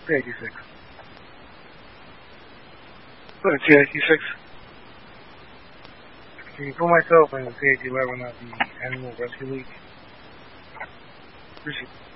386. Put a 286. Can you put myself in the page 11 of the Animal Rescue League? Appreciate it.